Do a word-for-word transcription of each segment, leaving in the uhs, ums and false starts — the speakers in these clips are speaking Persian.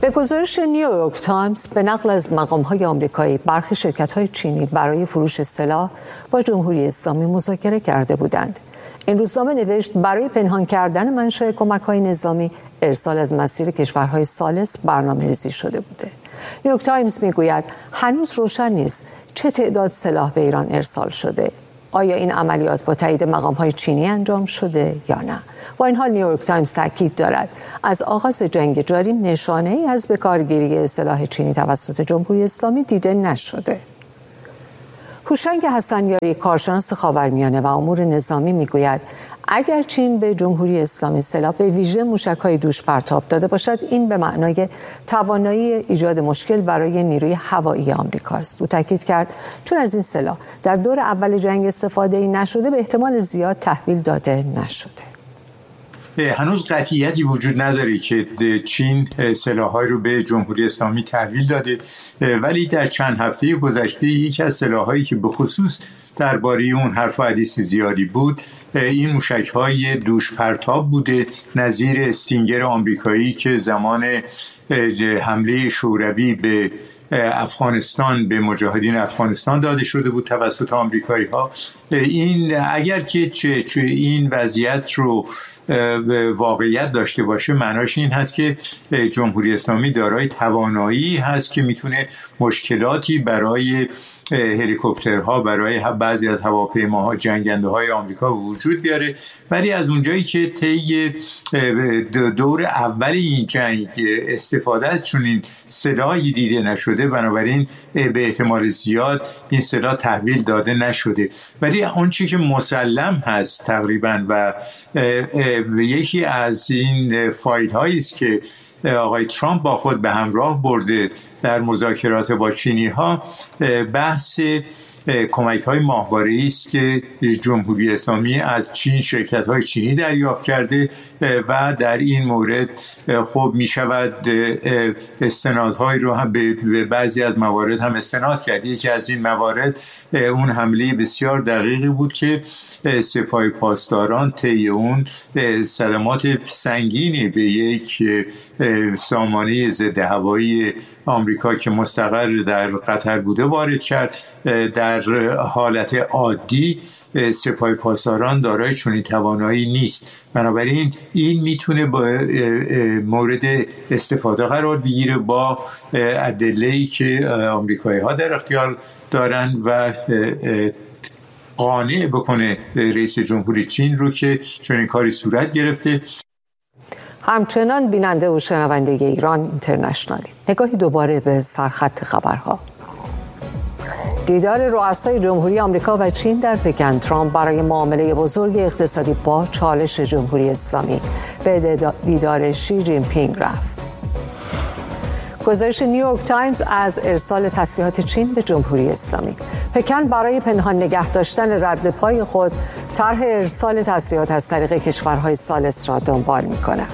به گزارش نیویورک تایمز به نقل از مقام‌های آمریکایی، برخی شرکت‌های چینی برای فروش سلاح با جمهوری اسلامی مذاکره کرده بودند. این روزنامه نوشت برای پنهان کردن منشأ کمک‌های نظامی، ارسال از مسیر کشورهای ثالث برنامه‌ریزی شده بوده. نیویورک تایمز میگوید هنوز روشن نیست چه تعداد سلاح به ایران ارسال شده. آیا این عملیات با تایید مقام‌های چینی انجام شده یا نه؟ با این حال نیویورک تایمز تاکید دارد از آغاز جنگ جاری نشانه‌ای از بکارگیری سلاح چینی توسط جمهوری اسلامی دیده نشده. هوشنگ حسنیاری، کارشناس خاورمیانه و امور نظامی، میگوید اگر چین به جمهوری اسلامی سلاح به ویژه موشک‌های دوش پرتاب داده باشد، این به معنای توانایی ایجاد مشکل برای نیروی هوایی آمریکا است. او تاکید کرد چون از این سلاح در دور اول جنگ استفاده‌ای نشده، به احتمال زیاد تحویل داده نشده. هنوز قطعیتی وجود نداره که چین سلاح‌های رو به جمهوری اسلامی تحویل داده، ولی در چند هفته گذشته یکی از سلاح‌هایی که به خصوص درباره اون حرف و حدیث زیادی بود، این موشک‌های دوش پرتاب بوده، نظیر استینگر آمریکایی که زمان حمله شوروی به افغانستان به مجاهدین افغانستان داده شده بود توسط آمریکایی‌ها. این اگر که چه چه این وضعیت رو واقعیت داشته باشه، معناش این هست که جمهوری اسلامی دارای توانایی هست که میتونه مشکلاتی برای هلیکوپترها، برای بعضی از هواپیماها، جنگنده های آمریکا وجود بیاره. ولی از اونجایی که طی دور اول این جنگ استفاده از چنین سلاحی دیده نشده، بنابراین به احتمال زیاد این سلاح تحویل داده نشده. ولی اون چیزی که مسلم هست تقریبا و یکی از این فایل هایی است که آقای ترامپ با خود به همراه برده در مذاکرات با چینی ها، بحث کمک های ماهواره‌ای است که جمهوری اسلامی از چین، شرکت های چینی دریافت کرده و در این مورد خب می شود استنادهای رو هم به بعضی از موارد هم استناد کرد. یکی از این موارد اون حمله بسیار دقیقی بود که سپاه پاسداران طی اون صدمات سنگینی به یک سامانه ضد هوایی آمریکا که مستقر در قطر بوده وارد کرد. در حالت عادی سپاه پاسداران دارای چنین توانایی نیست، بنابراین این میتونه با مورد استفاده قرار بگیره با ادله‌ای که آمریکایی ها در اختیار دارن و قانع بکنه رئیس جمهوری چین رو که چنین کاری صورت گرفته. همچنان بیننده و شنونده ایران اینترنشنالی، نگاهی دوباره به سرخط خبرها. دیدار رؤسای جمهوری آمریکا و چین در پکن، ترامپ برای معامله بزرگ اقتصادی با چالش جمهوری اسلامی به دیدار شی جین پینگ رفت. گزارش نیویورک تایمز از ارسال تسلیحات چین به جمهوری اسلامی. پکن برای پنهان نگه داشتن رد پای خود طرح ارسال تسلیحات از طریق کشورهای ثالث را دنبال می‌کند.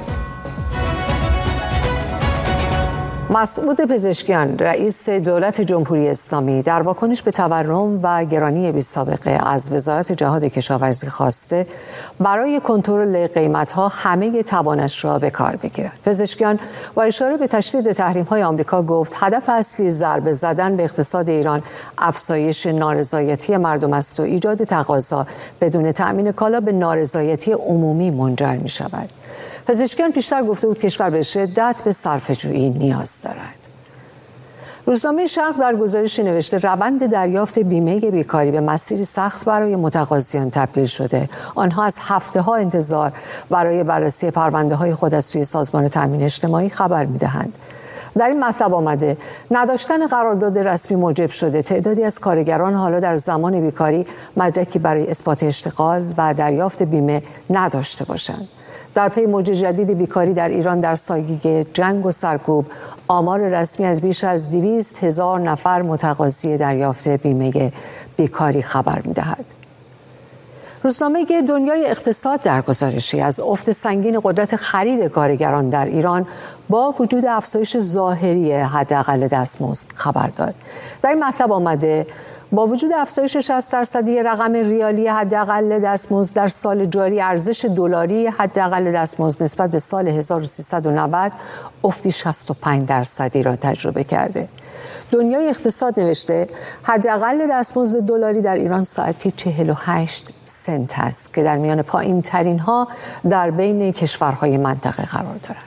مسعود پزشکیان، رئیس دولت جمهوری اسلامی، در واکنش به تورم و گرانی بی‌سابقه از وزارت جهاد کشاورزی خواسته برای کنترل قیمت‌ها همه توانش را به کار بگیرد. پزشکیان با اشاره به تشدید تحریم‌های آمریکا گفت هدف اصلی ضربه زدن به اقتصاد ایران افزایش نارضایتی مردم است و ایجاد تقاضا بدون تأمین کالا به نارضایتی عمومی منجر می‌شود. پزشکیان پیشتر گفته بود کشور به شدت به صرفه‌جویی نیاز دارد. روزنامه شرق در گزارشی نوشته روند دریافت بیمه بیکاری به مسیری سخت برای متقاضیان تبدیل شده. آنها از هفته‌ها انتظار برای بررسی پرونده‌های خود از سوی سازمان تأمین اجتماعی خبر می‌دهند. در این مطلب آمده نداشتن قرارداد رسمی موجب شده تعدادی از کارگران حالا در زمان بیکاری مدرکی برای اثبات اشتغال و دریافت بیمه نداشته باشند. در پی موج جدید بیکاری در ایران در سایه جنگ و سرکوب، آمار رسمی از بیش از دویست هزار نفر متقاضی دریافت بیمه بیکاری خبر می‌دهد. روزنامه دنیای اقتصاد در گزارشی از افت سنگین قدرت خرید کارگران در ایران با وجود افزایش ظاهری حداقل دستمزد خبر داد. در این مطلب آمده با وجود افزایش شصت درصدی رقم ریالی حداقل دستمزد در سال جاری، ارزش دلاری حداقل دستمزد نسبت به سال هزار و سیصد و نود افتی شصت و پنج درصدی را تجربه کرده. دنیای اقتصاد نوشته حداقل دستمزد دلاری در ایران ساعتی چهل و هشت سنت است که در میان پایین ترین ها در بین کشورهای منطقه قرار دارد.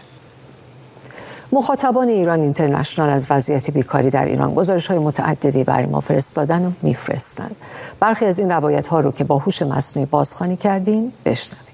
مخاطبان ایران اینترنشنال از وضعیت بیکاری در ایران گزارش‌های متعددی برای ما فرستادن و میفرستند. برخی از این روایت‌ها رو که با هوش مصنوعی بازخوانی کردیم بشنویم.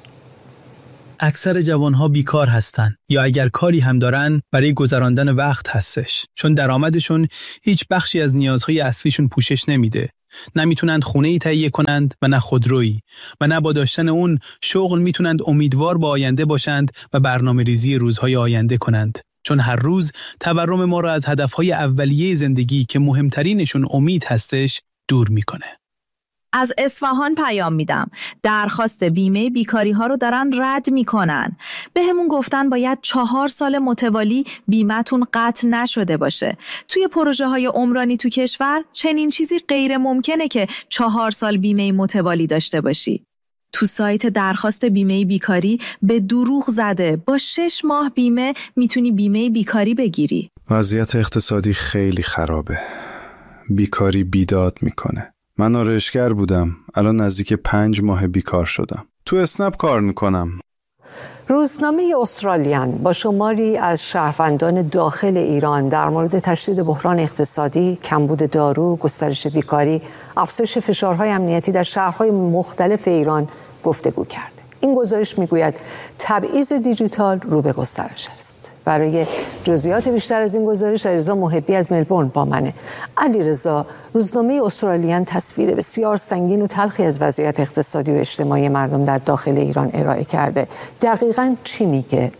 اکثر جوانها بیکار هستن یا اگر کاری هم دارن برای گذراندن وقت هستش، چون درآمدشون هیچ بخشی از نیازهای اصلیشون پوشش نمیده. نمیتونند خونه‌ای تهیه کنند و نه خودرویی و نه با داشتن اون شغل میتونند امیدوار به آینده باشند و برنامه‌ریزی روزهای آینده کنند. چون هر روز تورم ما را از هدفهای اولیه زندگی که مهمترینشون امید هستش دور میکنه. از اصفهان پیام میدم. درخواست بیمه بیکاری ها رو دارن رد میکنن. به همون گفتن باید چهار سال متوالی بیمه‌تون قطع نشده باشه. توی پروژه های عمرانی تو کشور چنین چیزی غیر ممکنه که چهار سال بیمه متوالی داشته باشی. تو سایت درخواست بیمه بیکاری به دروغ زده با شش ماه بیمه میتونی بیمه بیکاری بگیری. وضعیت اقتصادی خیلی خرابه. بیکاری بیداد میکنه. من آرایشگر بودم. الان نزدیک پنج ماه بیکار شدم. تو اسنپ کار میکنم. روزنامه استرالیان با شماری از شهروندان داخل ایران در مورد تشدید بحران اقتصادی، کمبود دارو، گسترش بیکاری، افزایش فشارهای امنیتی در شهرهای مختلف ایران گفتگو کرد. این گزارش میگوید تبعیض دیجیتال رو به گسترش است. برای جزئیات بیشتر از این گزارش علیرضا محبی از ملبورن با منه. علیرضا، روزنامه استرالیان تصویر بسیار سنگین و تلخی از وضعیت اقتصادی و اجتماعی مردم در داخل ایران ارائه کرده. دقیقاً چی میگه؟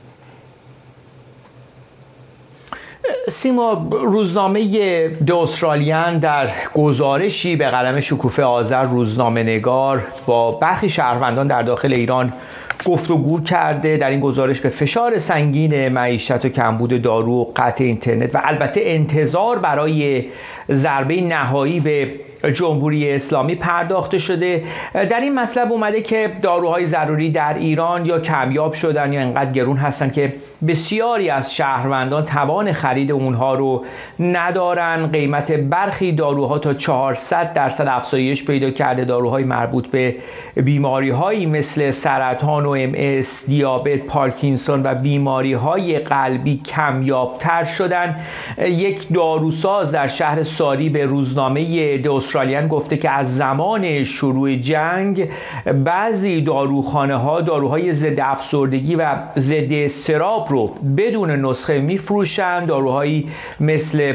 سیما، روزنامه د استرالیان در گزارشی به قلم شکوفه آذر روزنامه نگار با برخی شهروندان در داخل ایران گفتگو کرده. در این گزارش به فشار سنگین معیشت و کمبود دارو و قطع اینترنت و البته انتظار برای ضربه نهایی به جمهوری اسلامی پرداخته شده. در این مطلب اومده که داروهای ضروری در ایران یا کمیاب شدن یا انقدر گرون هستن که بسیاری از شهروندان توان خرید اونها رو ندارن. قیمت برخی داروها تا چهارصد درصد افزایش پیدا کرده. داروهای مربوط به بیماری‌هایی مثل سرطان و ام اس، دیابت، پارکینسون و بیماری‌های قلبی کمیاب‌تر شدن. یک داروساز در شهر ساری به روزنامه د استرالیان گفته که از زمان شروع جنگ بعضی داروخانه‌ها داروهای ضد افسردگی و ضد اضطراب رو بدون نسخه می‌فروشند. داروهایی مثل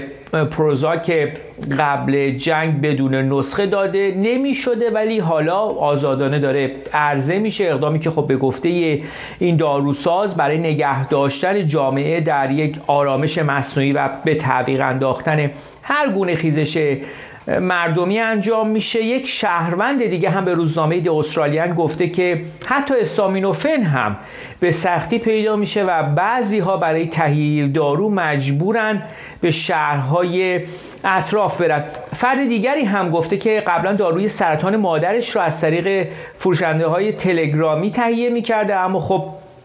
پروزاک قبل جنگ بدون نسخه داده نمی شده ولی حالا آزادانه داره عرضه میشه. اقدامی که خب به گفته این داروساز برای نگه داشتن جامعه در یک آرامش مصنوعی و به تعویق انداختن هر گونه خیزش مردمی انجام میشه. یک شهروند دیگه هم به روزنامه د استرالیان گفته که حتی استامینوفن هم به سختی پیدا میشه و بعضی ها برای تهیه دارو مجبورن به شهرهای اطراف برن. فرد دیگری هم گفته که قبلا داروی سرطان مادرش رو از طریق فروشنده های تلگرامی تهیه میکرده، اما خب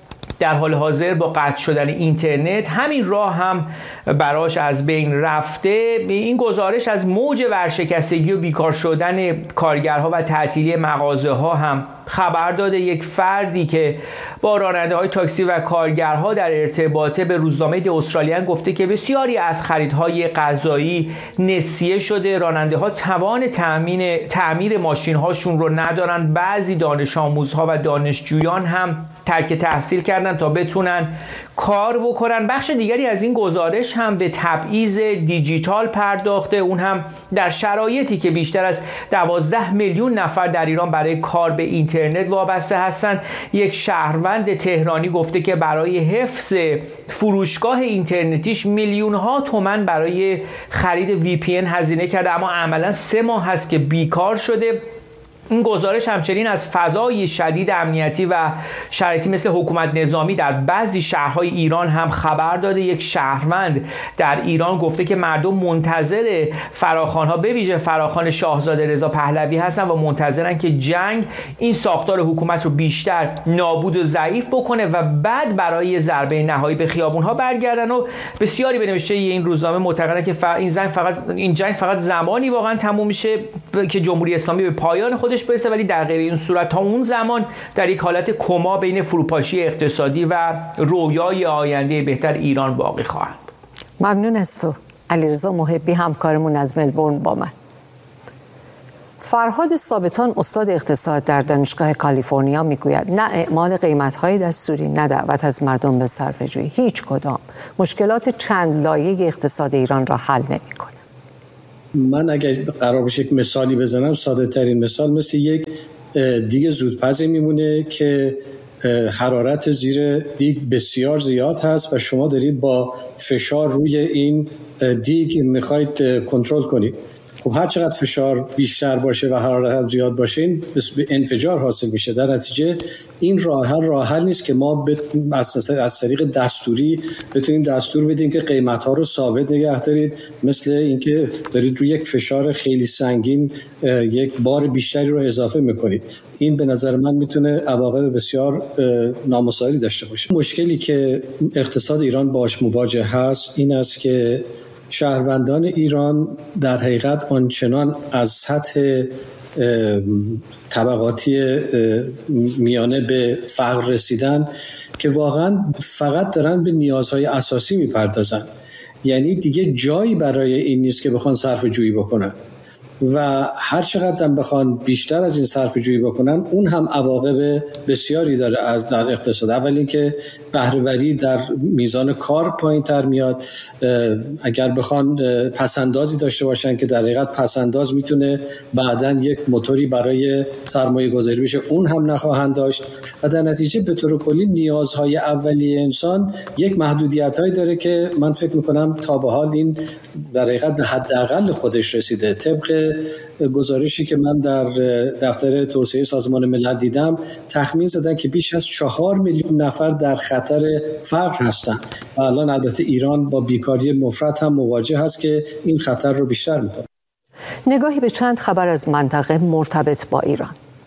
در حال حاضر با قطع شدن اینترنت همین راه هم براش از بین رفته. این گزارش از موج ورشکستگی و بیکار شدن کارگرها و تعطیلی مغازه ها هم خبر داده. یک فردی که با راننده های تاکسی و کارگرها در ارتباطه به روزنامه د استرالیان گفته که بسیاری از خریدهای غذایی نسیه شده. راننده ها توان تأمین تعمیر ماشین هاشون رو ندارن. بعضی دانش آموزها و دانشجویان هم ترک تحصیل کردن تا بتونن کار بکنن. بخش دیگری از این گزارش هم به تبعیض دیجیتال پرداخته، اون هم در شرایطی که بیشتر از دوازده میلیون نفر در ایران برای کار به اینترنت وابسته هستند. یک شهروند تهرانی گفته که برای حفظ فروشگاه اینترنتیش میلیون ها تومان برای خرید وی پی ان هزینه کرده، اما عملا سه ماه هست که بیکار شده. این گزارش همچنین از فضای شدید امنیتی و شرایطی مثل حکومت نظامی در بعضی شهرهای ایران هم خبر داده. یک شهروند در ایران گفته که مردم منتظر فراخوان‌ها به ویژه فراخوان شاهزاده رضا پهلوی هستن و منتظرن که جنگ این ساختار حکومت رو بیشتر نابود و ضعیف بکنه و بعد برای ضربه نهایی به خیابون‌ها برگردن. و بسیاری به نوشته این روزنامه معتقدند که این جنگ فقط این جنگ فقط زمانی واقعا تموم میشه که جمهوری اسلامی به پایان خودش برسه، ولی در غیر این صورت تا اون زمان در یک حالت کما بین فروپاشی اقتصادی و رویای آینده بهتر ایران باقی خواهند. ممنون از تو علیرضا محبی، همکارمون از ملبورن با من. فرهاد ثابتان استاد اقتصاد در دانشگاه کالیفرنیا میگوید نه اعمال قیمت‌های دستوری، نه دعوت از مردم به صرفه‌جویی، هیچ کدام مشکلات چند لایه اقتصاد ایران را حل نمی‌کند. من اگر قرار باشه یک مثالی بزنم، ساده ترین مثال مثل یک دیگ زودپزی میمونه که حرارت زیر دیگ بسیار زیاد هست و شما دارید با فشار روی این دیگ میخواید کنترل کنید. خب هر چقدر فشار بیشتر باشه و حرارت هم زیاد باشه این به انفجار حاصل میشه. در نتیجه این راه حل راه حل نیست که ما از طریق دستوری بتونیم دستور بدیم که قیمت ها رو ثابت نگه دارید، مثل اینکه دارید روی یک فشار خیلی سنگین یک بار بیشتری رو اضافه میکنید. این به نظر من میتونه عواقب بسیار نامساعدی داشته باشه. مشکلی که اقتصاد ایران باهاش مواجه هست این است که شهروندان ایران در حقیقت آنچنان از سطح طبقاتی میانه به فقر رسیدن که واقعا فقط دارن به نیازهای اساسی میپردازن. یعنی دیگه جایی برای این نیست که بخوان صرفه جویی بکنن و هر چقدر هم بخوان بیشتر از این صرفه جویی بکنن اون هم عواقب بسیاری داره از در اقتصاد. اول اینکه بهره‌وری در میزان کار پایین تر میاد. اگر بخوان پسندازی داشته باشن که در حقیقت پسنداز میتونه بعداً یک موتوری برای سرمایه گذاری بشه، اون هم نخواهند داشت و در نتیجه به طور کلی نیازهای اولیه انسان یک محدودیت‌هایی داره که من فکر میکنم تا به حال این در حقیقت به حداقل خودش رسیده. طبق گزارشی که من در دفتر توسعه سازمان ملل دیدم تخمین زدن که بیش از چهار میلیون نفر در خطر فقر هستند و الان البته ایران با بیکاری مفرط هم مواجه هست که این خطر رو بیشتر میکنه. نگاهی به چند خبر از منطقه مرتبط با ایران.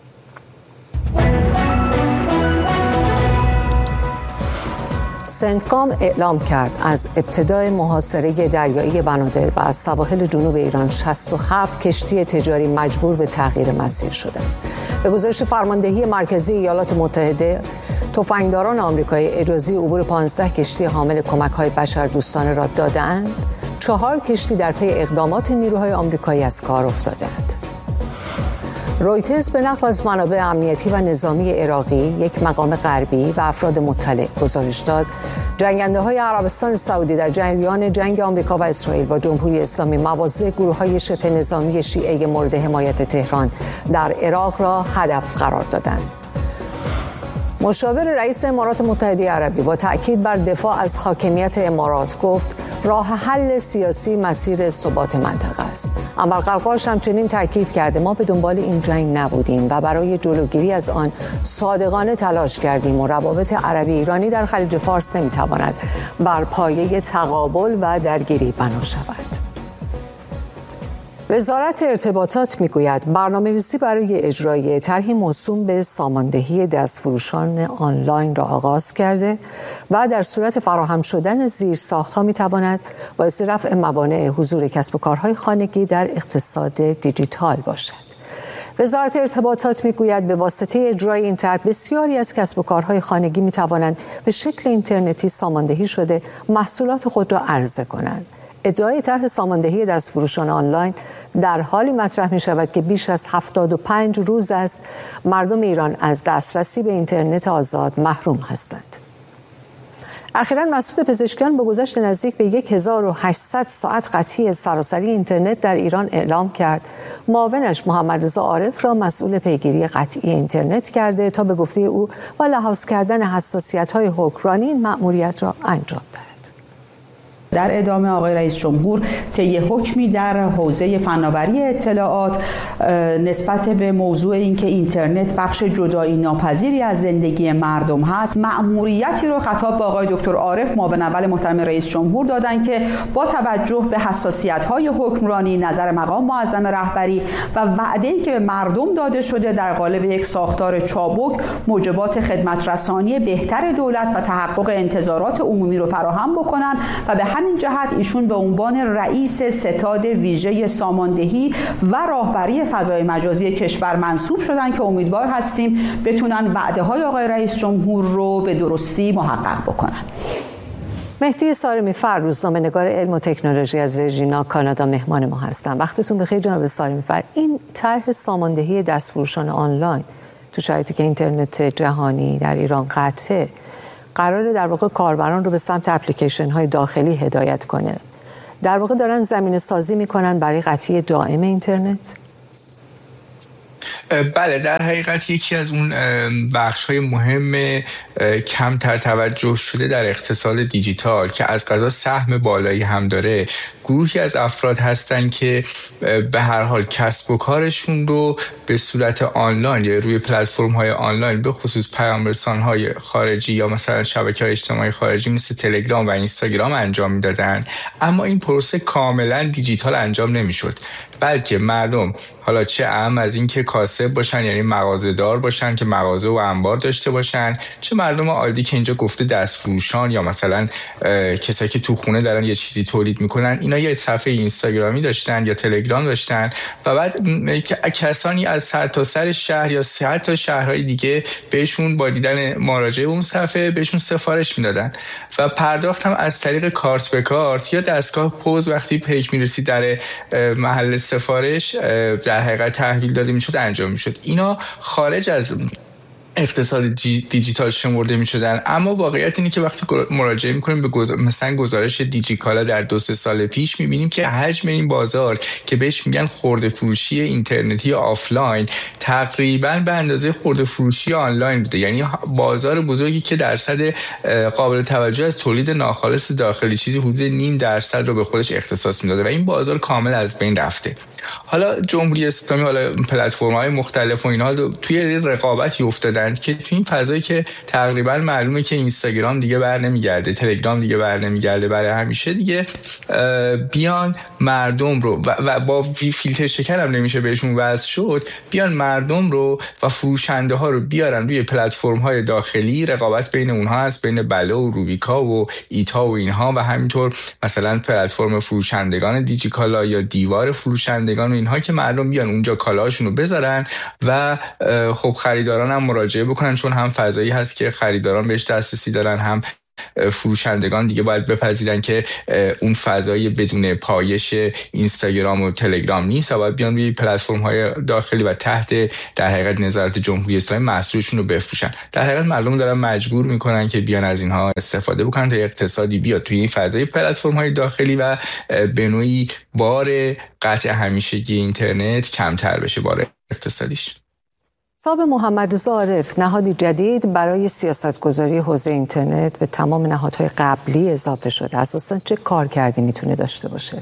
سنتکام اعلام کرد از ابتدای محاصره دریایی بنادر و از سواحل جنوب ایران شصت و هفت کشتی تجاری مجبور به تغییر مسیر شدند. به گزارش فرماندهی مرکزی ایالات متحده، تفنگداران آمریکایی اجازه عبور پانزده کشتی حامل کمک‌های بشردوستانه را دادند. چهار کشتی در پی اقدامات نیروهای آمریکایی از کار افتادند. رویترز به نقل از منابع امنیتی و نظامی عراقی، یک مقام غربی و افراد مطلع گزارش داد جنگنده‌های عربستان سعودی در جریان جنگ آمریکا و اسرائیل با جمهوری اسلامی مواضع گروه‌های شبه نظامی شیعه مورد حمایت تهران در عراق را هدف قرار دادند. مشاور رئیس امارات متحده عربی با تأکید بر دفاع از حاکمیت امارات گفت راه حل سیاسی مسیر ثبات منطقه است. انور قرقاش همچنین تأکید کرده ما به دنبال این جنگ نبودیم و برای جلوگیری از آن صادقانه تلاش کردیم و روابط عربی ایرانی در خلیج فارس نمیتواند بر پایه تقابل و درگیری بنا شود. وزارت ارتباطات میگوید برنامه‌ریزی برای اجرای طرحی موسوم به ساماندهی دستفروشان آنلاین را آغاز کرده و در صورت فراهم شدن زیرساخت‌ها میتواند باعث رفع موانع حضور کسب و کارهای خانگی در اقتصاد دیجیتال باشد. وزارت ارتباطات میگوید به واسطه اجرای این طرح بسیاری از کسب و کارهای خانگی میتوانند به شکل اینترنتی ساماندهی شده محصولات خود را عرضه کنند. ادعای طرح ساماندهی دستفروشان آنلاین در حالی مطرح می شود که بیش از هفتاد و پنج روز است مردم ایران از دسترسی به اینترنت آزاد محروم هستند. اخیراً مسعود پزشکیان با گذشت نزدیک به هزار و هشتصد ساعت قطعی سراسری اینترنت در ایران اعلام کرد معاونش محمد رضا عارف را مسئول پیگیری قطعی اینترنت کرده تا به گفته او با لحاظ کردن حساسیت‌های حکمرانی این مأموریت را انجام دهد. در ادامه آقای رئیس جمهور طی حکمی در حوزه فناوری اطلاعات نسبت به موضوع اینکه اینترنت بخش جدایی ناپذیری از زندگی مردم هست، مأموریتی رو خطاب به آقای دکتر عارف معاون اول محترم رئیس جمهور دادن که با توجه به حساسیت‌های حکمرانی، نظر مقام معظم رهبری و وعده‌ای که به مردم داده شده در قالب یک ساختار چابک، موجبات خدمت رسانی بهتر دولت و تحقق انتظارات عمومی رو فراهم بکنن و به همین جهت ایشون به عنوان رئیس ستاد ویژه ساماندهی و راهبری فضای مجازی کشور منصوب شدن که امیدوار هستیم بتونن وعده‌های آقای رئیس جمهور رو به درستی محقق بکنن. مهدی سارمی‌فر، روزنامه‌نگار علم و تکنولوژی از رژینا کانادا مهمان ما هستن. وقتتون بخیر جناب سارمی‌فر. این طرح ساماندهی دستفروشان آنلاین تو شرایطی که اینترنت جهانی در ایران قطعه، قراره در واقع کاربران رو به سمت اپلیکیشن های داخلی هدایت کنه. در واقع دارن زمینه سازی میکنن برای قطعی دائم اینترنت؟ بله، در حقیقت یکی از اون بخش‌های مهم کمتر توجه شده در اقتصاد دیجیتال که از قضا سهم بالایی هم داره، گروهی از افراد هستن که به هر حال کسب و کارشون رو به صورت آنلاین یا روی پلتفرم‌های آنلاین، به خصوص پیام‌رسان‌های خارجی یا مثلا شبکه‌های اجتماعی خارجی مثل تلگرام و اینستاگرام انجام میدادن، اما این پروسه کاملا دیجیتال انجام نمیشد، بلکه مردم حالا چه اهم از این که کاسب باشن، یعنی مغازه‌دار باشن که مغازه و انبار داشته باشن، چه مردم عادی که اینجا گفته دستفروشان یا مثلا کسایی که تو خونه دارن یه چیزی تولید میکنن، اینا یه صفحه اینستاگرامی داشتن یا تلگرام داشتن و بعد کسانی از سرتاسر شهر یا حتی شهرهای دیگه بهشون با دیدن مراجعه اون صفحه بهشون سفارش میدادن و پرداخت هم از طریق کارت به کارت یا دستگاه پوز وقتی پیک میرسید در محل سفارش در حقیقت تحویل داده میشد انجام میشد. اینا خارج از اقتصاد دیجیتال شمرده می شدن، اما واقعیت اینه که وقتی مراجعه می کنیم به گزار... مثلا گزارش دیجیکالا در دو سه سال پیش می بینیم که حجم این بازار که بهش میگن خرده فروشی اینترنتی آفلاین تقریبا به اندازه خرده فروشی آنلاین بوده، یعنی بازار بزرگی که درصد قابل توجه از تولید ناخالص داخلی چیزی حدود نیم درصد رو به خودش اختصاص میداده و این بازار کامل از بین رفته. حالا جمهوری اسلامی، حالا پلتفرم‌های مختلف و اینها توی رقابتی افتادن که توی این فضایی که تقریبا معلومه که اینستاگرام دیگه بر نمیگرده، تلگرام دیگه بر نمیگرده برای همیشه دیگه، بیان مردم رو و, و با فیلتر شکن هم نمیشه بهشون وصل شد، بیان مردم رو و فروشنده ها رو بیارن روی پلتفرم‌های داخلی. رقابت بین اونها هست، بین بله و روبیکا و ایتا و اینها و همینطور مثلا پلتفرم فروشندگان دیجیکالا یا دیوار فروشندگان و اینها که مردم بیان اونجا کالاشون رو بذارن و خب خریداران هم مراجعه بکنن، چون هم فضایی هست که خریداران بهش دسترسی دارن، هم فروشندگان دیگه باید بپذیرن که اون فضای بدون پایش اینستاگرام و تلگرام نیست و باید بیان روی پلتفرم‌های داخلی و تحت در حقیقت نظارت جمهوری اسلامی محصولشون رو بفروشن. در حقیقت مردم دارن مجبور میکنن که بیان از اینها استفاده بکنن تا اقتصادی بیاد توی این فضای پلتفرم‌های داخلی و به نوعی بار قطع همیشگی اینترنت کمتر بشه، بار اقتصادیش. حساب محمد رضا عارف، نهادی جدید برای سیاستگذاری حوزه اینترنت به تمام نهادهای قبلی اضافه شده. اساساً چه کارکردی میتونه داشته باشه؟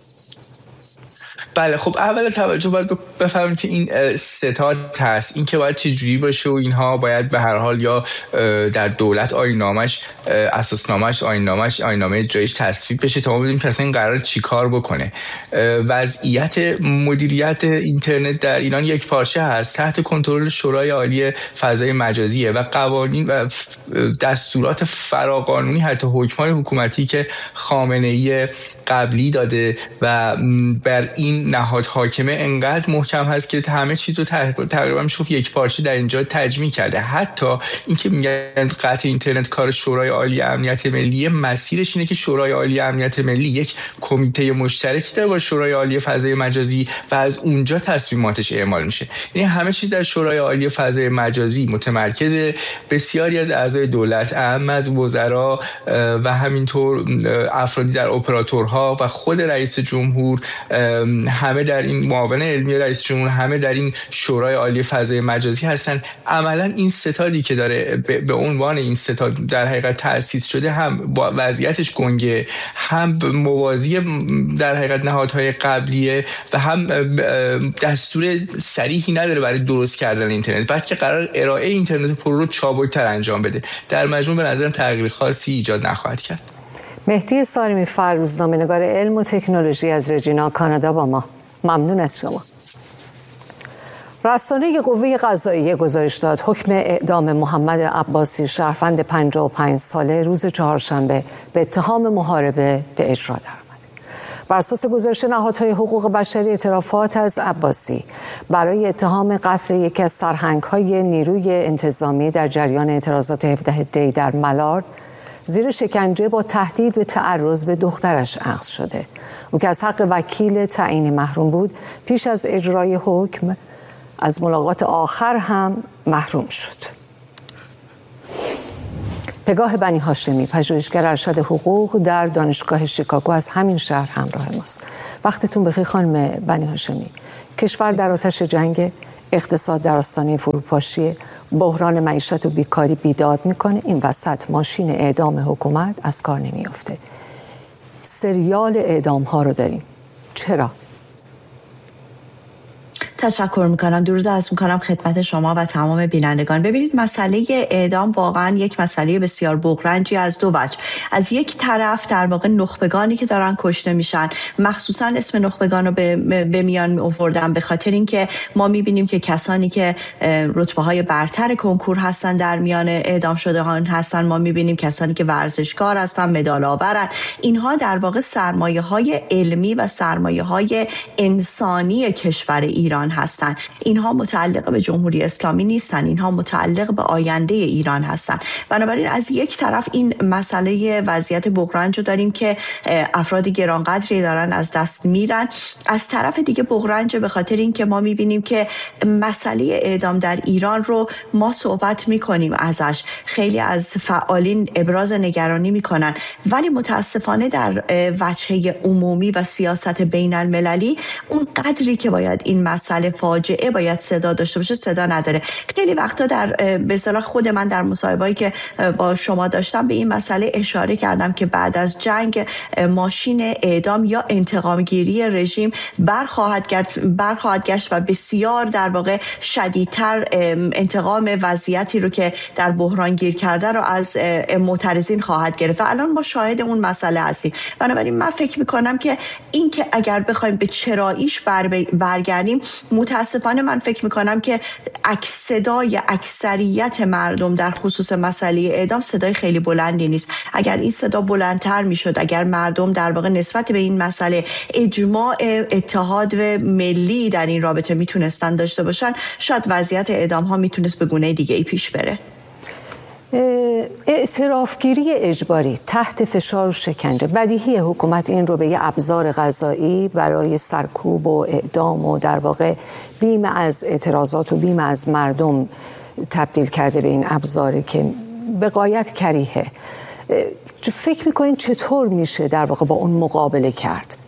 بله، خب اول توجه باید بفهمید که این ستاد هست، این که باید چه جوری باشه و اینها باید به هر حال یا در دولت آیین‌نامش، اساسنامش، آیین‌نامش، آیین‌نامه اجرایش تصویب بشه تا ما بدونیم که اصلا این قرار چی کار بکنه. وضعیت مدیریت اینترنت در ایران یک پارچه هست، تحت کنترل شورای عالی فضای مجازیه و قوانین و دستورات فراقانونی، حتی حکم‌های حکومتی که خامنه‌ای قبلی داده و بر این نهاد حاکمه انقدر محکم هست که همه چیز رو تقریبا میشه یک پارچه در اینجا تجمیع کرده. حتی اینکه میگن قطع اینترنت کار شورای عالی امنیت ملی، مسیرش اینه که شورای عالی امنیت ملی یک کمیته مشترکی داره با شورای عالی فضای مجازی و از اونجا تصمیماتش اعمال میشه. یعنی همه چیز در شورای عالی فضای مجازی متمرکز، بسیاری از اعضای دولت، اهم از وزرا و همینطور افرادی در اپراتورها و خود رئیس جمهور همه در این معاون علمی رئیس جمهور، همه در این شورای عالی فضای مجازی هستن. عملا این ستادی که داره به عنوان این ستاد در حقیقت تأسیس شده هم با وضعیتش گنگه، هم موازی در حقیقت نهادهای قبلیه و هم دستور صریحی نداره برای درست کردن اینترنت، بعد که قرار ارائه اینترنت پر رو چابک‌تر انجام بده. در مجموع به نظرم تغییر خاصی ایجاد نخواهد کرد. مهدی صارمی فر، روزنامه‌نگار علم و تکنولوژی از رجینا کانادا با ما. ممنون از شما. رسانه قوه قضاییه گزارش داد حکم اعدام محمد عباسی شهروند پنجاه و پنج ساله روز چهارشنبه به اتهام محاربه به اجرا درآمد. بر اساس گزارش نهادهای حقوق بشری، اعترافات از عباسی برای اتهام قتل یکی از سرهنگ‌های نیروی انتظامی در جریان اعتراضات هفدهم دی در ملارد زیر شکنجه با تهدید به تعرض به دخترش اخذ شده. او که از حق وکیل تعیین محروم بود، پیش از اجرای حکم از ملاقات آخر هم محروم شد. پگاه بنی هاشمی، پژوهشگر ارشد حقوق در دانشگاه شیکاگو از همین شهر همراه ماست. وقتتون بخیر خانم بنی هاشمی. کشور در آتش جنگ، اقتصاد در آستانه فروپاشی، بحران معیشت و بیکاری بیداد میکنه، این وسط ماشین اعدام حکومت از کار نمیافته. سریال اعدام ها رو داریم. چرا؟ تشکر میکنم. درود عرض میکنم خدمت شما و تمام بینندگان. ببینید، مسئله اعدام واقعا یک مسئله بسیار بغرنجی از دو وجه. از یک طرف در واقع نخبگانی که دارن کشته میشن، مخصوصا اسم نخبگان رو به, به میان آوردن به خاطر اینکه ما میبینیم که کسانی که رتبه های برتر کنکور هستن در میان اعدام شدگان هستن. ما میبینیم کسانی که ورزشکار هستن، مدال آورن. اینها در واقع سرمایه های علمی و سرمایه های انسانی کشور ایران هستن. اینها متعلق به جمهوری اسلامی نیستن، اینها متعلق به آینده ایران هستن. بنابراین از یک طرف این مسئله وضعیت بغرنج رو داریم که افراد گرانقدری دارن از دست میرن. از طرف دیگه بغرنج به خاطر اینکه ما میبینیم که مسئله اعدام در ایران رو ما صحبت میکنیم ازش، خیلی از فعالین ابراز نگرانی میکنن، ولی متاسفانه در وجهه عمومی و سیاست بین المللی اون قدری که باید این مسئله فاجعه باید صدا داشته باشه صدا نداره. خیلی وقتا در به اصطلاح خود من در مصاحبه‌ای که با شما داشتم به این مسئله اشاره کردم که بعد از جنگ ماشین اعدام یا انتقام گیری رژیم برخواهد گشت برخواهد گشت و بسیار در واقع شدیدتر انتقام وضعیتی رو که در بحران گیر کرده رو از معترضین خواهد گرفت. و الان ما شاهد اون مسئله هستیم. بنابراین من فکر می‌کنم که این که اگر بخوایم به چراییش بر برگردیم، متاسفانه من فکر میکنم که صدای اکثریت مردم در خصوص مسئله اعدام صدای خیلی بلندی نیست. اگر این صدا بلندتر میشد، اگر مردم در واقع نسبت به این مسئله اجماع اتحاد ملی در این رابطه میتونستن داشته باشن، شاید وضعیت اعدام ها میتونست به گونه دیگه ای پیش بره. اعترافگیری اجباری تحت فشار و شکنجه، بدیهی حکومت این رو به یه ابزار قضایی برای سرکوب و اعدام و در واقع بیم از اعتراضات و بیم از مردم تبدیل کرده به این ابزاری که به غایت کریهه. فکر میکنین چطور میشه در واقع با اون مقابله کرد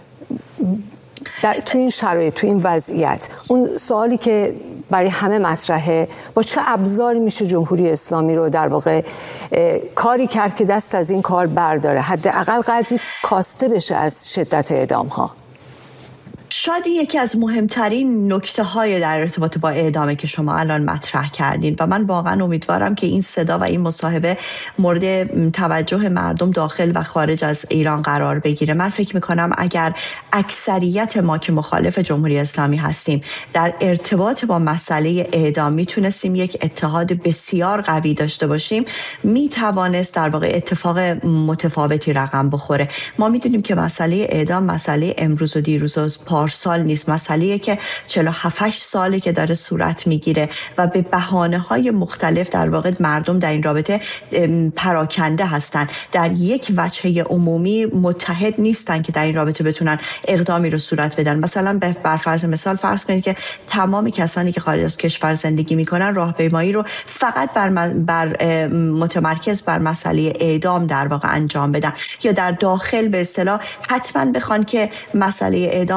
در تو این شرایط، تو این وضعیت؟ اون سوالی که برای همه مطرحه، با چه ابزاری میشه جمهوری اسلامی رو در واقع کاری کرد که دست از این کار برداره، حداقل قدری کاسته بشه از شدت اعدام ها؟ شاید یکی از مهمترین نکته های در ارتباط با اعدامه که شما الان مطرح کردین و من واقعا امیدوارم که این صدا و این مصاحبه مورد توجه مردم داخل و خارج از ایران قرار بگیره. من فکر میکنم اگر اکثریت ما که مخالف جمهوری اسلامی هستیم در ارتباط با مسئله اعدام میتونستیم یک اتحاد بسیار قوی داشته باشیم، میتوانست در واقع اتفاق متفاوتی رقم بخوره. ما میدونیم که مسئله اعدام مسئله امروز و دیروز و پارسال نیست، مسئله‌ای که چهل و هفت ساله که داره صورت میگیره و به بهانه‌های مختلف در واقع مردم در این رابطه پراکنده هستن، در یک وجهه عمومی متحد نیستن که در این رابطه بتونن اقدامی رو صورت بدن. مثلا بر فرض مثال فرض کنید که تمام کسانی که خارج از کشور زندگی میکنن راهپیمایی رو فقط بر, بر متمرکز بر مسئله اعدام در واقع انجام بدن، یا در داخل به اصطلاح حتما بخوان که مسئله اعدام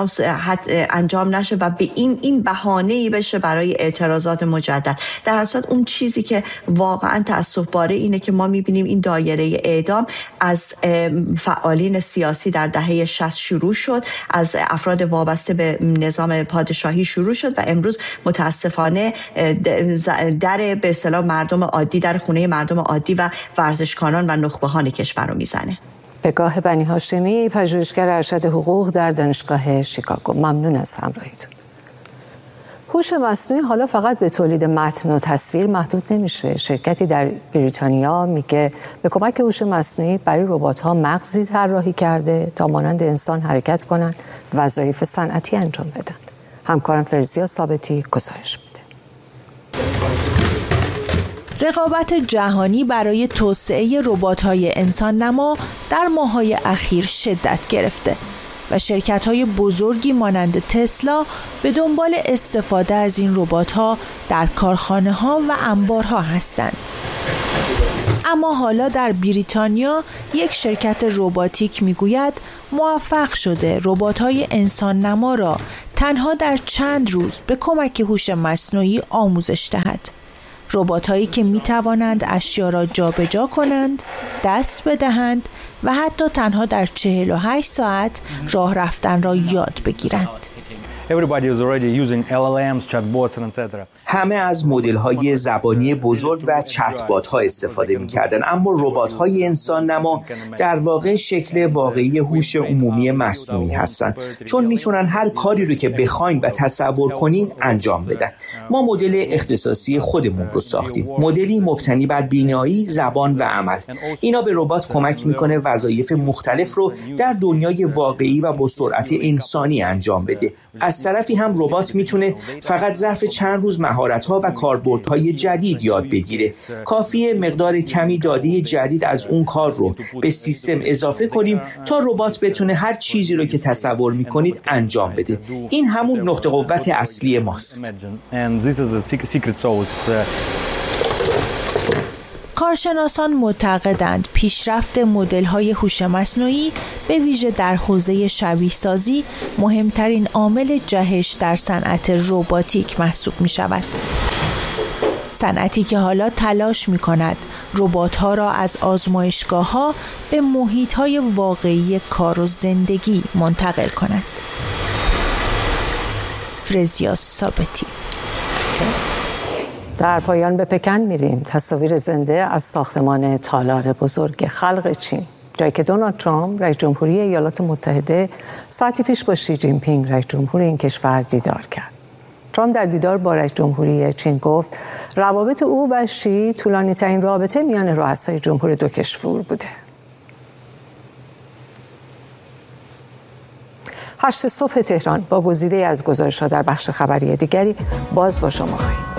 انجام نشه و به این این بهانه‌ای بشه برای اعتراضات مجدد. در اصل اون چیزی که واقعا تأسف باره اینه که ما می‌بینیم این دایره اعدام از فعالین سیاسی در دهه شصت شروع شد، از افراد وابسته به نظام پادشاهی شروع شد و امروز متاسفانه در به اصطلاح مردم عادی، در خونه مردم عادی و ورزشکاران و نخبه‌های کشور رو میزنه. پگاه بنی هاشمی، پژوهشگر ارشد حقوق در دانشگاه شیکاگو، ممنون از همراهیتون. هوش مصنوعی حالا فقط به تولید متن و تصویر محدود نمیشه. شرکتی در بریتانیا میگه به کمک هوش مصنوعی برای ربات‌ها مغزی طراحی کرده تا مانند انسان حرکت کنن، وظایف صنعتی انجام بدن. همکارم فرزیا ثابتی گزارش میده. رقابت جهانی برای توسعه ربات‌های انسان نما در ماه‌های اخیر شدت گرفته و شرکت‌های بزرگی مانند تسلا به دنبال استفاده از این ربات‌ها در کارخانه‌ها و انبارها هستند. اما حالا در بریتانیا یک شرکت رباتیک میگوید موفق شده ربات‌های انسان نما را تنها در چند روز به کمک هوش مصنوعی آموزش دهد. ربات‌هایی که می‌توانند اشیا را جابجا کنند، دست بدهند و حتی تنها در چهل و هشت ساعت راه رفتن را یاد بگیرند. همه از مدل‌های زبانی بزرگ و چت‌بات‌ها استفاده می‌کردند، اما ربات‌های انسان نما در واقع شکل واقعی هوش عمومی مصنوعی هستند، چون میتونن هر کاری رو که بخواین و تصور کنین انجام بدن. ما مدل اختصاصی خودمون رو ساختیم، مدلی مبتنی بر بینایی، زبان و عمل. اینا به ربات کمک میکنه وظایف مختلف رو در دنیای واقعی و با سرعت انسانی انجام بده. از طرفی هم ربات میتونه فقط ظرف چند روز مهارت‌ها و کاربردهای جدید یاد بگیره. کافیه مقدار کمی داده جدید از اون کار رو به سیستم اضافه کنیم تا ربات بتونه هر چیزی رو که تصور میکنید انجام بده. این همون نقطه قوت اصلی ماست. کارشناسان معتقدند پیشرفت مدل‌های هوش مصنوعی به ویژه در حوزه شبیه سازی مهمترین عامل جهش در صنعت رباتیک محسوب می‌شود. صنعتی که حالا تلاش می‌کند ربات‌ها را از آزمایشگاه‌ها به محیط‌های واقعی کار و زندگی منتقل کند. فرزیا ثابتی. در پایان به پکن میریم. تصاویر زنده از ساختمان تالار بزرگ خلق چین، جایی که دونالد ترامپ رئیس جمهوری ایالات متحده ساعتی پیش با شی جین پینگ رئیس جمهور این کشور دیدار کرد. ترامپ در دیدار با رئیس جمهوری چین گفت روابط او و شی طولانی ترین رابطه میان رؤسای جمهور دو کشور بوده. هشت صبح تهران با گزیده از گزارش‌ها در بخش خبری دیگری باز با شما خواهیم.